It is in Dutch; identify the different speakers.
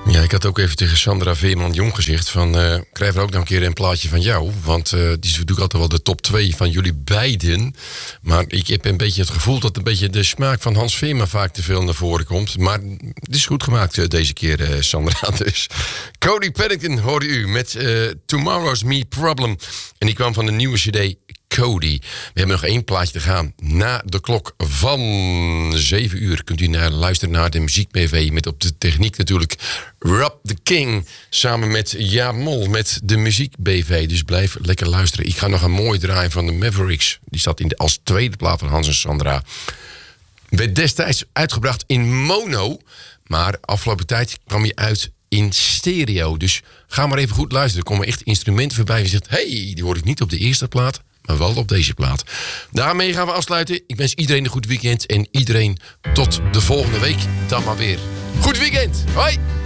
Speaker 1: Ja, ik had ook even tegen Sandra Veerman-Jong gezegd van... krijg er ook nog een keer een plaatje van jou. Want die is natuurlijk altijd wel de top 2 van jullie beiden. Maar ik heb een beetje het gevoel dat een beetje de smaak van Hans Veerman vaak te veel naar voren komt. Maar het is goed gemaakt deze keer, Sandra. Dus Cody Paddington hoorde u met Tomorrow's Me Problem. En die kwam van de nieuwe cd Cody. We hebben nog 1 plaatje te gaan. Na de klok van 7 uur kunt u luisteren naar de Muziek BV. Met op de techniek natuurlijk Rob the King. Samen met Jamol met de Muziek BV. Dus blijf lekker luisteren. Ik ga nog een mooi draaien van de Mavericks. Die staat als tweede plaat van Hans en Sandra. Werd destijds uitgebracht in mono. Maar afgelopen tijd kwam hij uit in stereo. Dus ga maar even goed luisteren. Er komen echt instrumenten voorbij. Je zegt, hey, die hoor ik niet op de eerste plaat, maar wel op deze plaat. Daarmee gaan we afsluiten. Ik wens iedereen een goed weekend. En iedereen tot de volgende week dan maar weer. Goed weekend. Hoi!